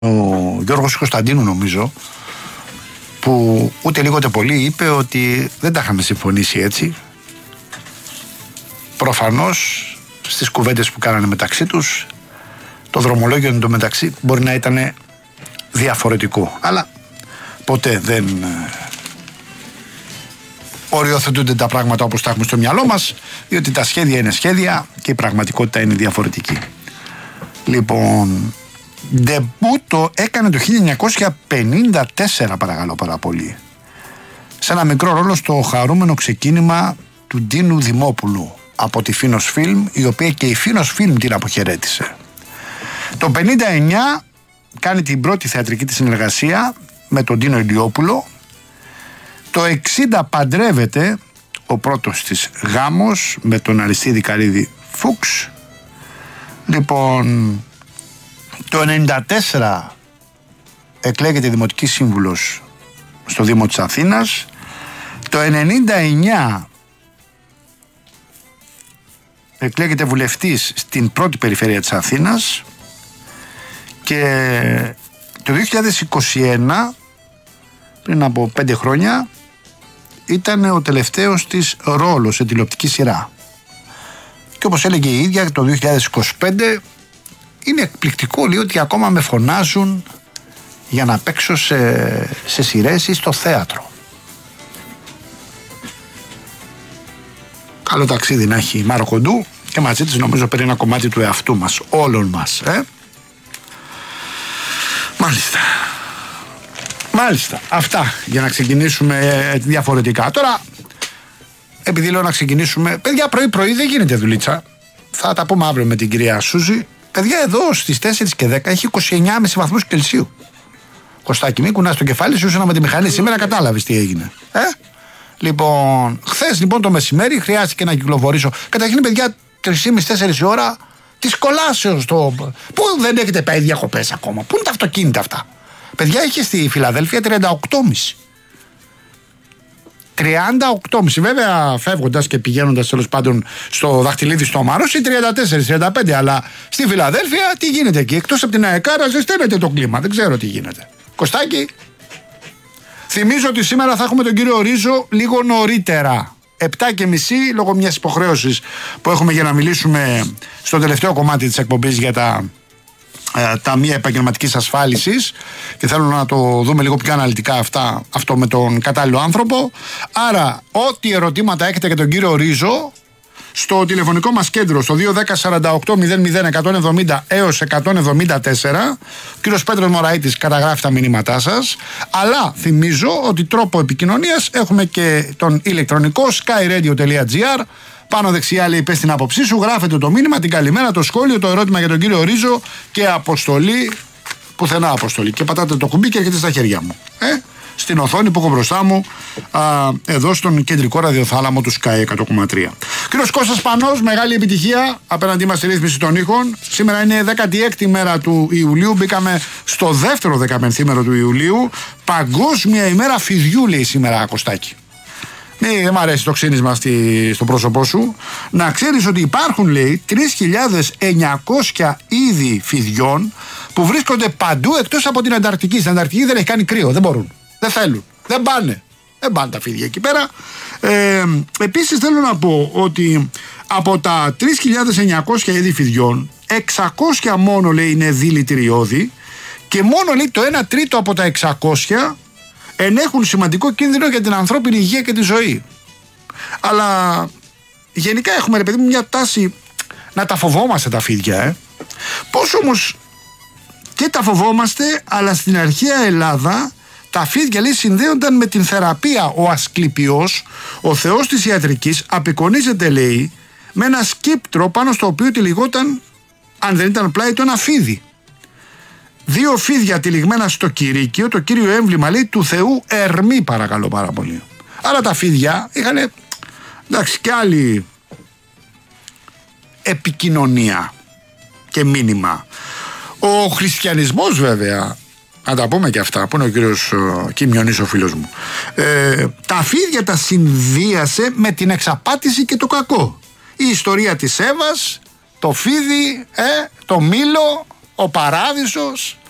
ο Γιώργος Κωνσταντίνου νομίζω, που ούτε λίγο ούτε πολύ είπε ότι δεν τα είχαμε συμφωνήσει έτσι. Προφανώς στις κουβέντες που κάνανε μεταξύ τους το δρομολόγιο εντωμεταξύ μπορεί να ήταν διαφορετικό, αλλά ποτέ δεν οριοθετούνται τα πράγματα όπως τα έχουμε στο μυαλό μας, διότι τα σχέδια είναι σχέδια και η πραγματικότητα είναι διαφορετική. Λοιπόν, ντεμπούτο έκανε το 1954, παρακαλώ πάρα πολύ, σε ένα μικρό ρόλο στο χαρούμενο ξεκίνημα του Ντίνου Δημόπουλου από τη Φίνος Φιλμ, η οποία και η Φίνος Φιλμ την αποχαιρέτησε. Το 59 κάνει την πρώτη θεατρική της συνεργασία με τον Ντίνο Ηλιόπουλο. Το 60 παντρεύεται, ο πρώτος της γάμος, με τον Αριστίδη Καρύδη Φούξ. Λοιπόν, το 94 εκλέγεται δημοτική σύμβουλος στο Δήμο της Αθήνας. Το 99 εκλέγεται βουλευτής στην πρώτη περιφέρεια της Αθήνας. Και το 2021, πριν από 5 χρόνια, ήταν ο τελευταίος της ρόλος σε τηλεοπτική σειρά. Και όπως έλεγε η ίδια, το 2025 είναι εκπληκτικό, λέει, ότι ακόμα με φωνάζουν για να παίξω σε σειρές ή στο θέατρο. Καλό ταξίδι να έχει η Μάρο Κοντού, και μαζί της νομίζω παίρνει ένα κομμάτι του εαυτού μας, όλων μας. Μάλιστα. Αυτά για να ξεκινήσουμε διαφορετικά. Τώρα, επειδή λέω να ξεκινήσουμε, παιδιά, πρωί-πρωί δεν γίνεται δουλίτσα. Θα τα πούμε αύριο με την κυρία Σούζη. Παιδιά, εδώ στις 4 και 10 έχει 29,5 βαθμούς Κελσίου. Κωστάκι, μην κουνάς το κεφάλι σου, ήσουν με τη μηχανή σήμερα, κατάλαβες τι έγινε. Λοιπόν, χθες λοιπόν το μεσημέρι χρειάστηκε να κυκλοφορήσω. Καταρχήν, παιδιά, 3,5-4 ώρα της κολάσεως. Πού δεν έχετε πάει διακοπές ακόμα? Πού είναι τα αυτοκίνητα αυτά? Παιδιά, είχε στη Φιλαδέλφια 38,5. 38,5. Βέβαια, φεύγοντας και πηγαίνοντας τέλος πάντων στο Δαχτυλίδι στο Μαρούσι, 34-35. Αλλά στη Φιλαδέλφια τι γίνεται εκεί? Εκτός από την αεκάρα, ζεσταίνεται το κλίμα. Δεν ξέρω τι γίνεται. Κωστάκι, θυμίζω ότι σήμερα θα έχουμε τον κύριο Ρίζο λίγο νωρίτερα. 7:30, λόγω μιας υποχρέωσης που έχουμε για να μιλήσουμε στο τελευταίο κομμάτι της εκπομπής για τα ταμεία επαγγελματικής ασφάλισης, και θέλω να το δούμε λίγο πιο αναλυτικά αυτό με τον κατάλληλο άνθρωπο. Άρα, ό,τι ερωτήματα έχετε για τον κύριο Ρίζο, στο τηλεφωνικό μας κέντρο, στο 210-48-00-170 έως 174, ο κύριος Πέτρος Μωραΐτης καταγράφει τα μηνύματά σας. Αλλά θυμίζω ότι τρόπο επικοινωνίας έχουμε και τον ηλεκτρονικό skyradio.gr. Πάνω δεξιά λέει πες την άποψή σου, γράφετε το μήνυμα, την καλημέρα, το σχόλιο, το ερώτημα για τον κύριο Ρίζο και αποστολή, πουθενά αποστολή. Και πατάτε το κουμπί και έρχεται στα χέρια μου. Στην οθόνη που έχω μπροστά μου, εδώ στον κεντρικό ραδιοθάλαμο του Sky 100,3. Κύριος Κώστας Πανός, μεγάλη επιτυχία απέναντί μας στη ρύθμιση των ήχων. Σήμερα είναι 16η μέρα του Ιουλίου, μπήκαμε στο δεύτερο 15ήμερο του Ιουλίου. Παγκόσμια ημέρα φιδιού, λέει σήμερα, Κωστάκη. Δεν μ' αρέσει το ξύνισμα στο πρόσωπό σου. Να ξέρεις ότι υπάρχουν, λέει, 3.900 είδη φιδιών που βρίσκονται παντού εκτός από την Ανταρκτική. Στην Ανταρκτική δεν έχει κάνει κρύο, δεν μπορούν. Δεν θέλουν. Δεν πάνε. Δεν πάνε τα φίδια εκεί πέρα. Επίσης θέλω να πω ότι από τα 3.900 είδη φιδιών, 600 μόνο, λέει, είναι δηλητηριώδη, και μόνο, λέει, το 1/3 από τα 600 ενέχουν σημαντικό κίνδυνο για την ανθρώπινη υγεία και τη ζωή. Αλλά γενικά έχουμε, ρε παιδί μου, μια τάση να τα φοβόμαστε τα φίδια. Πώς όμως και τα φοβόμαστε, αλλά στην αρχαία Ελλάδα τα φίδια, λέει, συνδέονταν με την θεραπεία. Ο Ασκληπιός, ο θεός της ιατρικής, απεικονίζεται, λέει, με ένα σκύπτρο πάνω στο οποίο τυλιγόταν, αν δεν ήταν πλάι του, ένα φίδι. 2 φίδια τυλιγμένα στο κηρύκιο, το κύριο έμβλημα, λέει, του θεού Ερμή, παρακαλώ πάρα πολύ. Άρα τα φίδια είχαν, εντάξει, και άλλη επικοινωνία και μήνυμα. Ο χριστιανισμός, βέβαια, να τα πούμε και αυτά, που είναι ο κύριος Κιμιονής, ο φίλος μου, τα φίδια τα συνδύασε με την εξαπάτηση και το κακό. Η ιστορία της Εύας, το φίδι, το μήλο, ο παράδεισος,